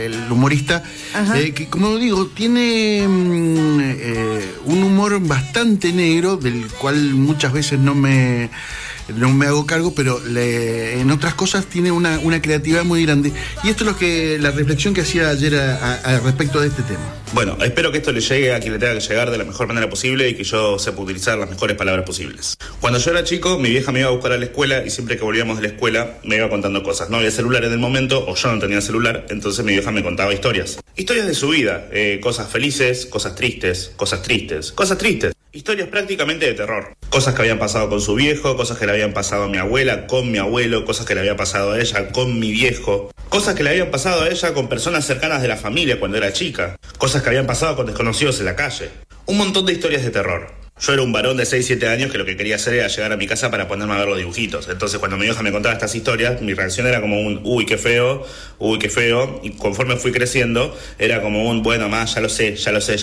el humorista, que como digo, tiene un humor bastante negro, del cual muchas veces no me hago cargo, pero en otras cosas tiene una creatividad muy grande. Y esto es la reflexión que hacía ayer respecto de este tema. Bueno, espero que esto le llegue a quien le tenga que llegar de la mejor manera posible y que yo sepa utilizar las mejores palabras posibles. Cuando yo era chico, mi vieja me iba a buscar a la escuela y siempre que volvíamos de la escuela me iba contando cosas. No había celular en el momento, o yo no tenía celular, entonces mi vieja me contaba historias. Historias de su vida, cosas felices, cosas tristes, cosas tristes, cosas tristes. Historias prácticamente de terror. Cosas que habían pasado con su viejo, cosas que le habían pasado a mi abuela, con mi abuelo, cosas que le había pasado a ella, con mi viejo. Cosas que le habían pasado a ella con personas cercanas de la familia cuando era chica. Cosas que habían pasado con desconocidos en la calle. Un montón de historias de terror. Yo era un varón de 6-7 años que lo que quería hacer era llegar a mi casa para ponerme a ver los dibujitos. Entonces cuando mi vieja me contaba estas historias, mi reacción era como un uy, qué feo, y conforme fui creciendo, era como un bueno, más, ya lo sé,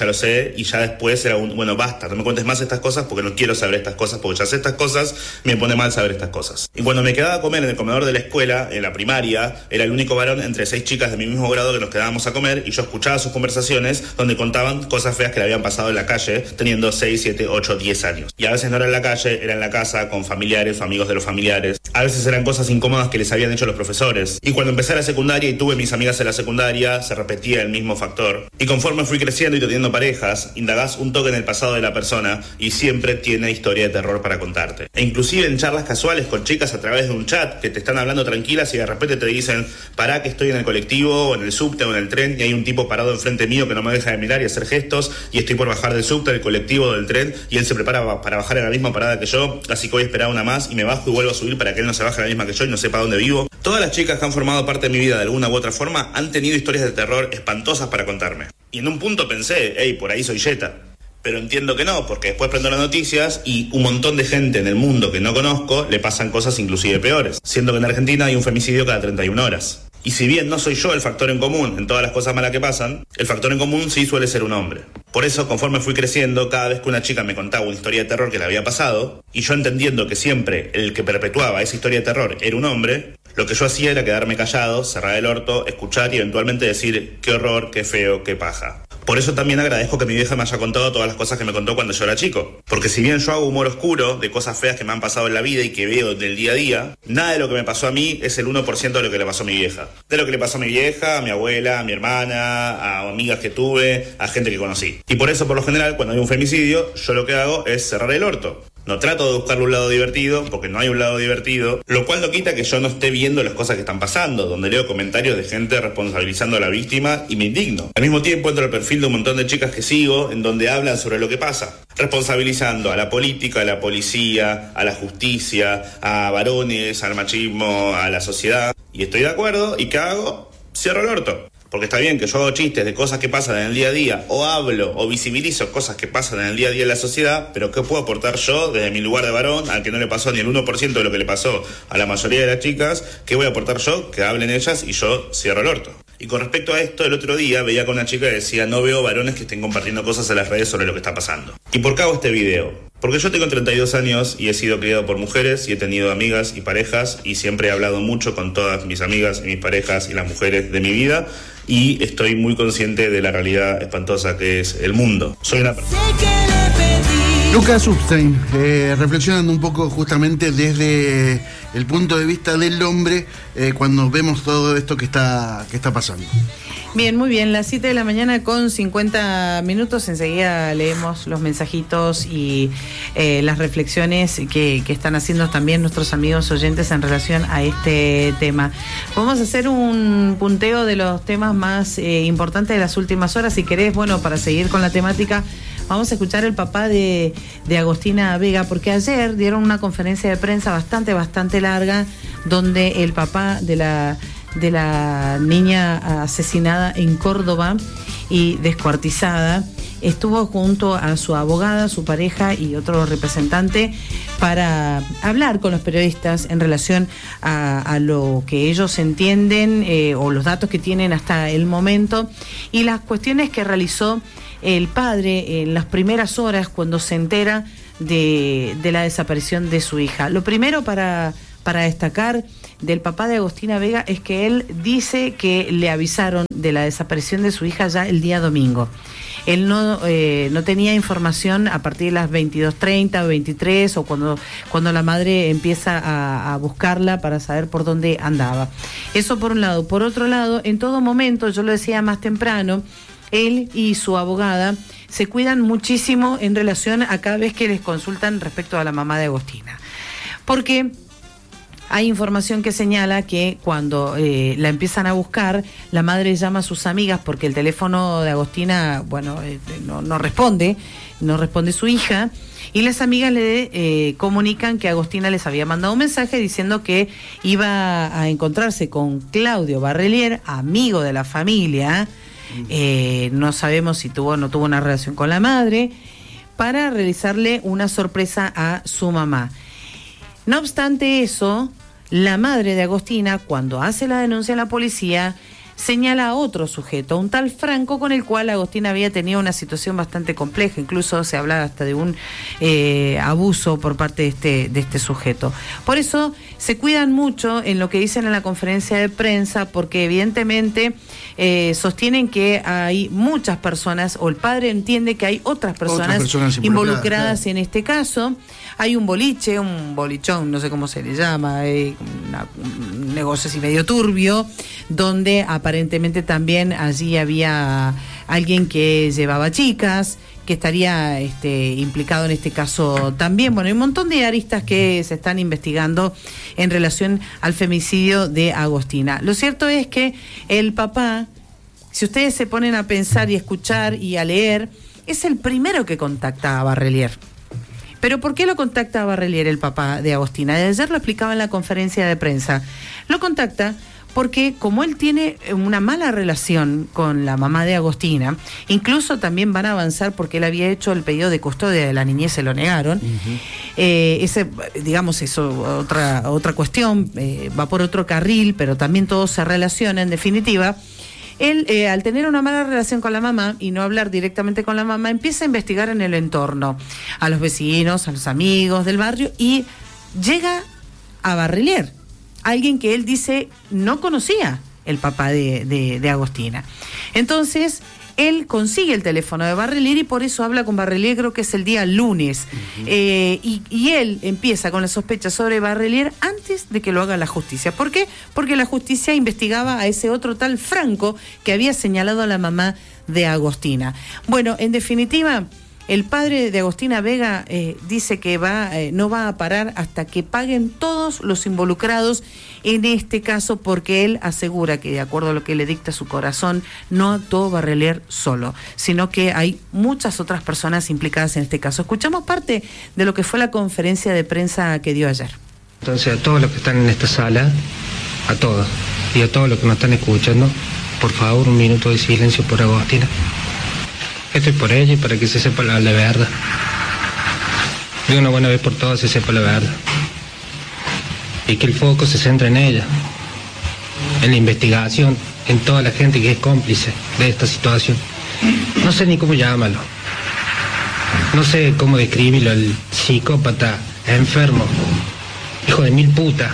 y ya después era un bueno, basta, no me cuentes más estas cosas porque no quiero saber estas cosas, porque ya sé estas cosas, me pone mal saber estas cosas. Y cuando me quedaba a comer en el comedor de la escuela, en la primaria, era el único varón entre 6 chicas de mi mismo grado que nos quedábamos a comer, y yo escuchaba sus conversaciones donde contaban cosas feas que le habían pasado en la calle, teniendo 6, 7, 8, 10 años. Y a veces no era en la calle, era en la casa, con familiares o amigos de los familiares. A veces eran cosas incómodas que les habían hecho los profesores. Y cuando empecé la secundaria y tuve mis amigas en la secundaria, se repetía el mismo factor. Y conforme fui creciendo y teniendo parejas, indagás un toque en el pasado de la persona y siempre tiene historia de terror para contarte. E inclusive en charlas casuales con chicas a través de un chat que te están hablando tranquilas y de repente te dicen, pará que estoy en el colectivo o en el subte o en el tren y hay un tipo parado enfrente mío que no me deja de mirar y hacer gestos y estoy por bajar del subte, del colectivo o del tren y él se prepara para bajar en la misma parada que yo, así que voy a esperar una más y me bajo y vuelvo a subir para que él no se baje a la misma que yo y no sepa dónde vivo. Todas las chicas que han formado parte de mi vida de alguna u otra forma han tenido historias de terror espantosas para contarme. Y en un punto pensé, por ahí soy Jetta. Pero entiendo que no, porque después prendo las noticias y un montón de gente en el mundo que no conozco le pasan cosas inclusive peores, siendo que en Argentina hay un femicidio cada 31 horas. Y si bien no soy yo el factor en común en todas las cosas malas que pasan, el factor en común sí suele ser un hombre. Por eso, conforme fui creciendo, cada vez que una chica me contaba una historia de terror que le había pasado, y yo entendiendo que siempre el que perpetuaba esa historia de terror era un hombre, lo que yo hacía era quedarme callado, cerrar el orto, escuchar y eventualmente decir qué horror, qué feo, qué paja. Por eso también agradezco que mi vieja me haya contado todas las cosas que me contó cuando yo era chico. Porque si bien yo hago humor oscuro de cosas feas que me han pasado en la vida y que veo del día a día, nada de lo que me pasó a mí es el 1% de lo que le pasó a mi vieja. De lo que le pasó a mi vieja, a mi abuela, a mi hermana, a amigas que tuve, a gente que conocí. Y por eso, por lo general, cuando hay un femicidio, yo lo que hago es cerrar el orto. No trato de buscarle un lado divertido, porque no hay un lado divertido, lo cual no quita que yo no esté viendo las cosas que están pasando, donde leo comentarios de gente responsabilizando a la víctima y me indigno. Al mismo tiempo entro al perfil de un montón de chicas que sigo, en donde hablan sobre lo que pasa, responsabilizando a la política, a la policía, a la justicia, a varones, al machismo, a la sociedad. Y estoy de acuerdo, ¿y qué hago? Cierro el orto. Porque está bien que yo hago chistes de cosas que pasan en el día a día, o hablo o visibilizo cosas que pasan en el día a día en la sociedad, pero ¿qué puedo aportar yo desde mi lugar de varón, al que no le pasó ni el 1% de lo que le pasó a la mayoría de las chicas? ¿Qué voy a aportar yo? Que hablen ellas y yo cierro el orto. Y con respecto a esto, el otro día veía con una chica que decía, no veo varones que estén compartiendo cosas en las redes sobre lo que está pasando. ¿Y por qué hago este video? Porque yo tengo 32 años y he sido criado por mujeres y he tenido amigas y parejas y siempre he hablado mucho con todas mis amigas y mis parejas y las mujeres de mi vida y estoy muy consciente de la realidad espantosa que es el mundo. Soy una persona... Lucas Upstein, reflexionando un poco justamente desde el punto de vista del hombre cuando vemos todo esto que está pasando. Bien, muy bien, las 7 de la mañana con 50 minutos, enseguida leemos los mensajitos y las reflexiones que están haciendo también nuestros amigos oyentes en relación a este tema. Vamos a hacer un punteo de los temas más importantes de las últimas horas, si querés, bueno, para seguir con la temática. Vamos a escuchar el papá de Agostina Vega, porque ayer dieron una conferencia de prensa bastante larga, donde el papá de la niña asesinada en Córdoba y descuartizada estuvo junto a su abogada, su pareja y otro representante para hablar con los periodistas en relación a lo que ellos entienden o los datos que tienen hasta el momento y las cuestiones que realizó el padre en las primeras horas cuando se entera de la desaparición de su hija. Lo primero para destacar del papá de Agostina Vega es que él dice que le avisaron de la desaparición de su hija ya el día domingo. Él no tenía información a partir de las 22:30 o 23 o cuando la madre empieza a buscarla para saber por dónde andaba. Eso por un lado. Por otro lado, en todo momento, yo lo decía más temprano, él y su abogada se cuidan muchísimo en relación a cada vez que les consultan respecto a la mamá de Agostina. Porque hay información que señala que cuando la empiezan a buscar, la madre llama a sus amigas porque el teléfono de Agostina, no responde su hija, y las amigas le comunican que Agostina les había mandado un mensaje diciendo que iba a encontrarse con Claudio Barrelier, amigo de la familia, no sabemos si tuvo o no tuvo una relación con la madre, para realizarle una sorpresa a su mamá. No obstante eso, la madre de Agostina, cuando hace la denuncia a la policía, señala a otro sujeto, un tal Franco, con el cual Agostina había tenido una situación bastante compleja. Incluso se hablaba hasta de un abuso por parte de este sujeto. Por eso se cuidan mucho en lo que dicen en la conferencia de prensa, porque evidentemente sostienen que hay muchas personas, o el padre entiende que hay otras personas involucradas en este caso. Hay un bolichón, no sé cómo se le llama, un negocio así medio turbio, donde aparentemente también allí había alguien que llevaba chicas, que estaría implicado en este caso también. Bueno, hay un montón de aristas que se están investigando en relación al femicidio de Agostina. Lo cierto es que el papá, si ustedes se ponen a pensar y a escuchar y a leer, es el primero que contacta a Barrelier. ¿Pero por qué lo contacta a Barrelier, el papá de Agostina? Ayer lo explicaba en la conferencia de prensa. Lo contacta porque como él tiene una mala relación con la mamá de Agostina, incluso también van a avanzar porque él había hecho el pedido de custodia de la niñez, se lo negaron. Otra cuestión, va por otro carril, pero también todo se relaciona en definitiva. Él, al tener una mala relación con la mamá y no hablar directamente con la mamá, empieza a investigar en el entorno, a los vecinos, a los amigos del barrio, y llega a Barrelier, alguien que él dice no conocía, el papá de Agostina. Entonces, él consigue el teléfono de Barrelier y por eso habla con Barrelier, creo que es el día lunes. Y él empieza con la sospecha sobre Barrelier antes de que lo haga la justicia. ¿Por qué? Porque la justicia investigaba a ese otro tal Franco que había señalado a la mamá de Agostina. Bueno, en definitiva, el padre de Agostina Vega dice que no va a parar hasta que paguen todos los involucrados en este caso, porque él asegura que, de acuerdo a lo que le dicta su corazón, no actuó Barrelier solo, sino que hay muchas otras personas implicadas en este caso. Escuchamos parte de lo que fue la conferencia de prensa que dio ayer. Entonces, a todos los que están en esta sala, a todos, y a todos los que nos están escuchando, por favor, un minuto de silencio por Agostina. Esto es por ella y para que se sepa la verdad. De una buena vez por todas se sepa la verdad. Y que el foco se centre en ella, en la investigación, en toda la gente que es cómplice de esta situación. No sé ni cómo llamarlo. No sé cómo describirlo, el psicópata, enfermo, hijo de mil puta.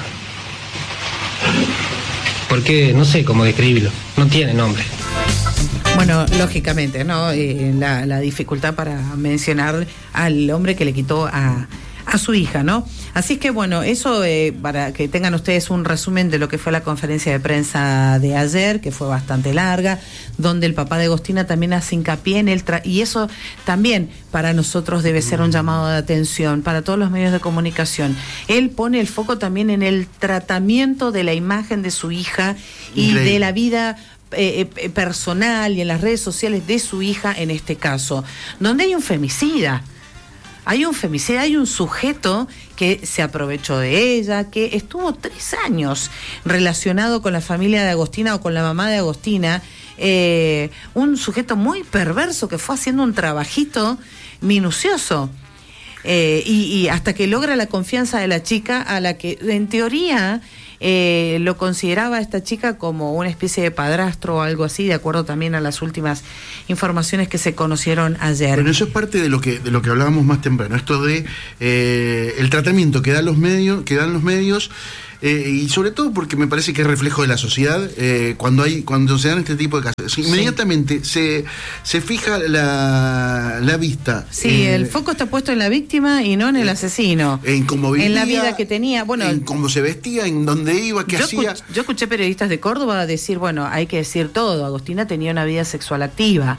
Porque no sé cómo describirlo, no tiene nombre. Bueno, lógicamente, ¿no? La dificultad para mencionar al hombre que le quitó a su hija, ¿no? Así que bueno, eso para que tengan ustedes un resumen de lo que fue la conferencia de prensa de ayer, que fue bastante larga, donde el papá de Agostina también hace hincapié en y eso también para nosotros debe ser un llamado de atención, para todos los medios de comunicación. Él pone el foco también en el tratamiento de la imagen de su hija y de la vida personal y en las redes sociales de su hija en este caso, donde hay un femicida. Hay un sujeto que se aprovechó de ella, que estuvo 3 años relacionado con la familia de Agostina o con la mamá de Agostina, un sujeto muy perverso que fue haciendo un trabajito minucioso y hasta que logra la confianza de la chica, a la que en teoría lo consideraba esta chica como una especie de padrastro o algo así, de acuerdo también a las últimas informaciones que se conocieron ayer. Bueno, eso es parte de lo que hablábamos más temprano, esto de el tratamiento que dan los medios, Y sobre todo porque me parece que es reflejo de la sociedad, cuando se dan este tipo de casos. Inmediatamente se fija la vista. Sí, el foco está puesto en la víctima y no en el asesino. En cómo vivía, en la vida que tenía. Bueno, en cómo se vestía, en dónde iba, qué hacía. Yo escuché periodistas de Córdoba decir, bueno, hay que decir todo. Agostina tenía una vida sexual activa.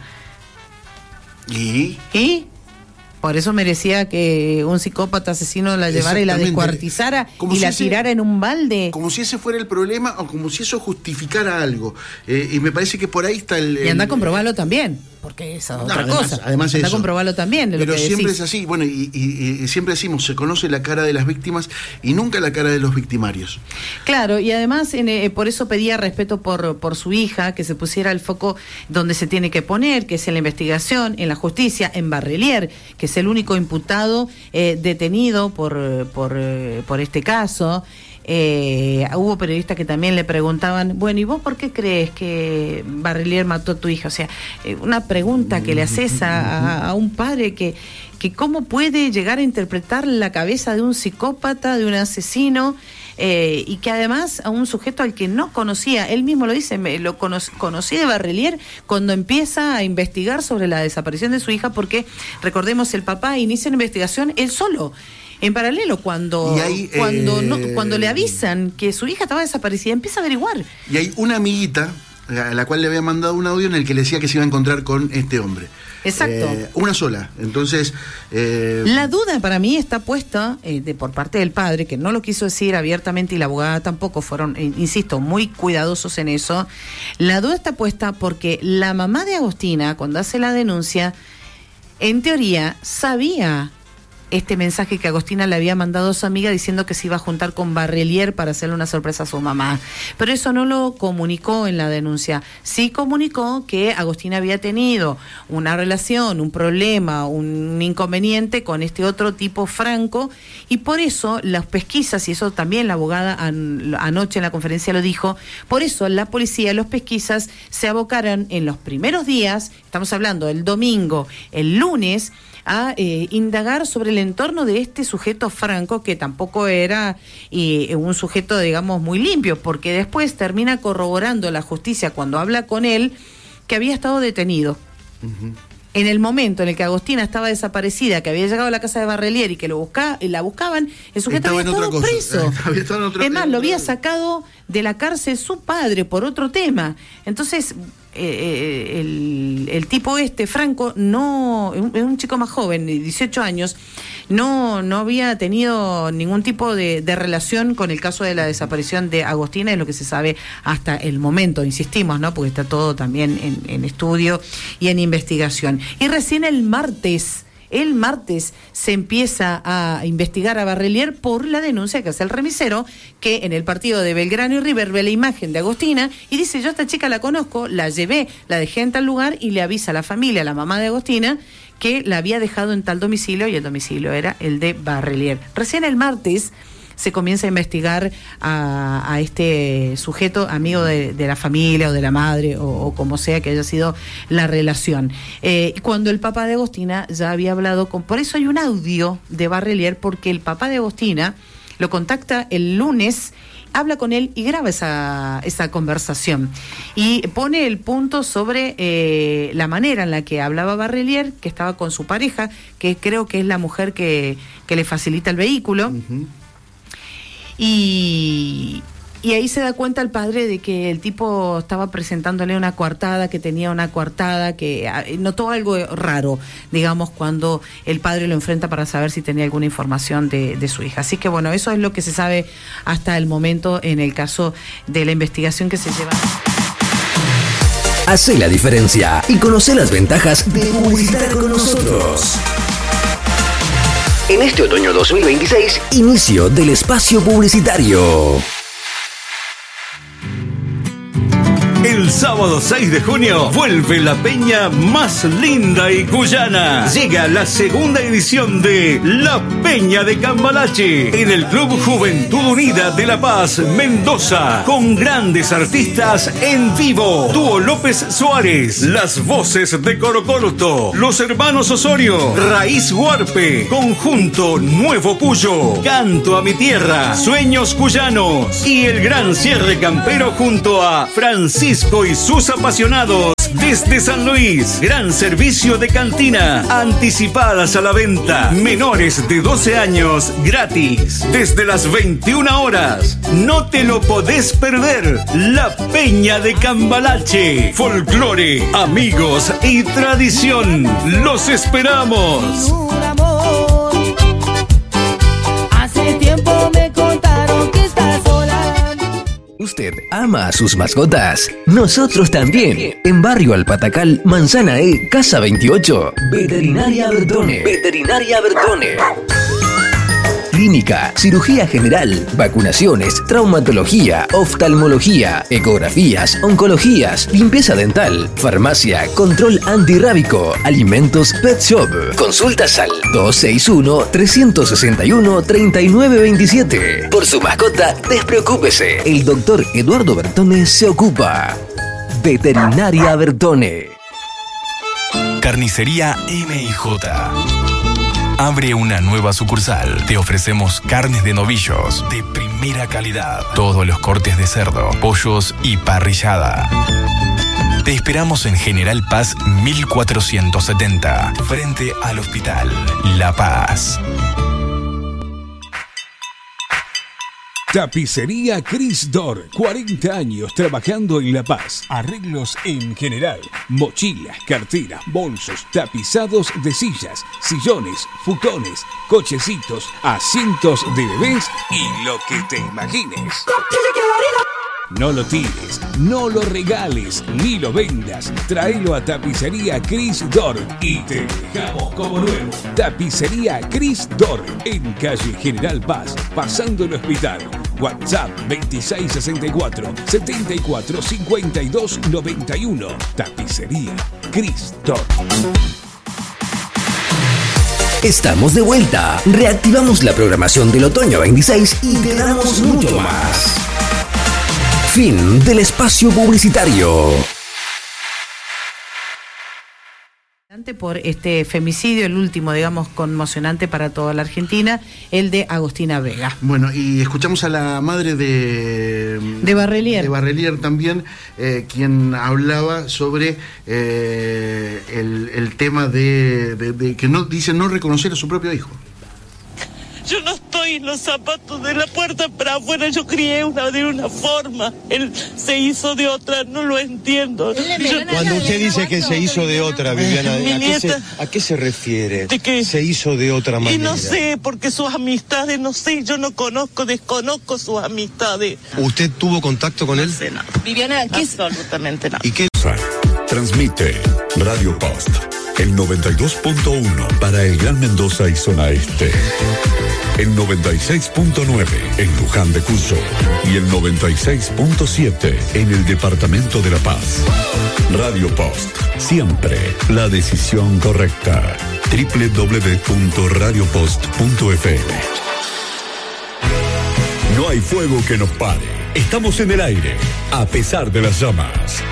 ¿Y? Por eso merecía que un psicópata asesino la llevara y la descuartizara y la tirara en un balde. Como si ese fuera el problema o como si eso justificara algo. Y me parece que por ahí está y anda a comprobarlo también, porque esa es otra cosa. Además anda a comprobarlo también. Pero lo que siempre decís. Es así. Bueno, y siempre decimos, se conoce la cara de las víctimas y nunca la cara de los victimarios. Claro, y además por eso pedía respeto por su hija, que se pusiera el foco donde se tiene que poner, que es en la investigación, en la justicia, en Barrelier, que es el único imputado detenido por este caso. Hubo periodistas que también le preguntaban, bueno, ¿y vos por qué crees que Barrelier mató a tu hija? O sea, una pregunta que le haces a un padre que cómo puede llegar a interpretar la cabeza de un psicópata, de un asesino, y que además a un sujeto al que no conocía. Él mismo lo dice, conocí de Barrelier cuando empieza a investigar sobre la desaparición de su hija, porque recordemos, el papá inicia una investigación él solo. En paralelo, cuando le avisan que su hija estaba desaparecida, empieza a averiguar. Y hay una amiguita a la cual le había mandado un audio en el que le decía que se iba a encontrar con este hombre. Exacto. Una sola. Entonces... La duda para mí está puesta por parte del padre, que no lo quiso decir abiertamente, y la abogada tampoco, fueron, insisto, muy cuidadosos en eso. La duda está puesta porque la mamá de Agostina, cuando hace la denuncia, en teoría sabía este mensaje que Agostina le había mandado a su amiga diciendo que se iba a juntar con Barrelier para hacerle una sorpresa a su mamá. Pero eso no lo comunicó en la denuncia. Sí comunicó que Agostina había tenido una relación, un problema, un inconveniente con este otro tipo, Franco, y por eso las pesquisas, y eso también la abogada anoche en la conferencia lo dijo, por eso la policía y los pesquisas se abocaron en los primeros días, estamos hablando del domingo, el lunes, a indagar sobre el entorno de este sujeto Franco, que tampoco era un sujeto, digamos, muy limpio, porque después termina corroborando la justicia cuando habla con él que había estado detenido. Uh-huh. En el momento en el que Agostina estaba desaparecida, que había llegado a la casa de Barrelier y que la buscaban, el sujeto había estado preso. Es más, lo había sacado de la cárcel su padre por otro tema. Entonces, el tipo Franco, no, es un chico más joven, de 18 años, no había tenido ningún tipo de relación con el caso de la desaparición de Agostina, es lo que se sabe hasta el momento, insistimos, ¿no? Porque está todo también en estudio y en investigación. Y recién el martes se empieza a investigar a Barrelier por la denuncia que hace el remisero, que en el partido de Belgrano y River ve la imagen de Agostina y dice, yo a esta chica la conozco, la llevé, la dejé en tal lugar, y le avisa a la familia, a la mamá de Agostina, que la había dejado en tal domicilio, y el domicilio era el de Barrelier. Recién el martes se comienza a investigar a este sujeto, amigo de la familia o de la madre o como sea que haya sido la relación. Cuando el papá de Agostina ya había hablado por eso hay un audio de Barrelier, porque el papá de Agostina lo contacta el lunes, habla con él y graba esa conversación y pone el punto sobre la manera en la que hablaba Barrelier, que estaba con su pareja, que creo que es la mujer que le facilita el vehículo. Uh-huh. Y ahí se da cuenta el padre de que el tipo estaba presentándole una coartada, que tenía una coartada, que notó algo raro, digamos, cuando el padre lo enfrenta para saber si tenía alguna información de su hija. Así que bueno, eso es lo que se sabe hasta el momento en el caso de la investigación que se lleva. Hacé la diferencia y conoce las ventajas de publicitar con nosotros. En este otoño 2026, inicio del espacio publicitario. El El sábado 6 de junio vuelve la peña más linda y cuyana. Llega la segunda edición de La Peña de Cambalache en el Club Juventud Unida de La Paz, Mendoza, con grandes artistas en vivo. Dúo López Suárez, las voces de Corocorto, los hermanos Osorio, Raíz Huarpe, Conjunto Nuevo Cuyo, Canto a mi Tierra, Sueños Cuyanos y el gran cierre campero junto a Francisco y sus apasionados desde San Luis. Gran servicio de cantina, anticipadas a la venta, menores de 12 años gratis, desde las 21 horas. No te lo podés perder. La Peña de Cambalache, folclore, amigos y tradición. Los esperamos. Hace tiempo me contaron que estás sola. ¿Usted ama a sus mascotas? Nosotros también. En Barrio Alpatacal, Manzana E, Casa 28. Veterinaria Bertone. Veterinaria Bertone. Clínica, cirugía general, vacunaciones, traumatología, oftalmología, ecografías, oncologías, limpieza dental, farmacia, control antirrábico, alimentos, pet shop. Consultas al 261-361-3927. Por su mascota, despreocúpese. El doctor Eduardo Bertone se ocupa. Veterinaria Bertone. Carnicería M&J. Abre una nueva sucursal. Te ofrecemos carnes de novillos de primera calidad. Todos los cortes de cerdo, pollos y parrillada. Te esperamos en General Paz 1470, frente al Hospital La Paz. Tapicería Cris Dor, 40 años trabajando en La Paz. Arreglos en general, mochilas, carteras, bolsos, tapizados de sillas, sillones, futones, cochecitos, asientos de bebés y lo que te imagines. No lo tires, no lo regales, ni lo vendas. Tráelo a Tapicería Cris Dor y te dejamos como nuevo. Tapicería Cris Dor, en calle General Paz, pasando el hospital. WhatsApp 2664-745291. Tapicería Cris Dor. Estamos de vuelta. Reactivamos la programación del otoño 26 y te damos mucho más. Fin del espacio publicitario. Por este femicidio, el último, digamos, conmocionante para toda la Argentina, el de Agostina Vega. Bueno, y escuchamos a la madre de Barrelier. De Barrelier también, quien hablaba sobre el tema de que no dice no reconocer a su propio hijo. Yo no estoy en los zapatos de la puerta para afuera, yo crié de una forma, él se hizo de otra, no lo entiendo. Cuando usted dice que se hizo de otra, Viviana, ¿a qué se refiere? ¿De qué? Se hizo de otra manera. Y no sé, porque sus amistades, no sé, yo no desconozco sus amistades. ¿Usted tuvo contacto con él? No sé nada. Viviana, absolutamente nada. ¿Y qué? Transmite Radio Post, el 92.1 para el Gran Mendoza y zona este, el 96.9 en Luján de Cuyo y el 96.7 en el departamento de La Paz. Radio Post, siempre la decisión correcta. www.radiopost.fm. No hay fuego que nos pare. Estamos en el aire, a pesar de las llamas.